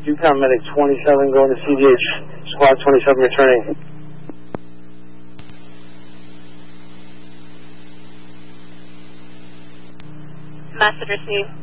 Yukon Medic 27 going to CDH. Squad 27 returning. Message received.